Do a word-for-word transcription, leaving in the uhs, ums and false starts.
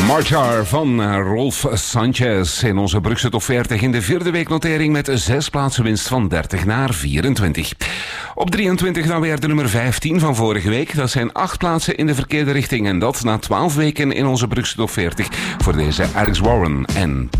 Marchar van Rolf Sanchez in onze Brugse Top veertig in de vierde weeknotering met zes plaatsen winst van dertig naar vierentwintig. Op drieëntwintig dan weer de nummer vijftien van vorige week. Dat zijn acht plaatsen in de verkeerde richting en dat na twaalf weken in onze Brugse Top veertig voor deze Alex Warren en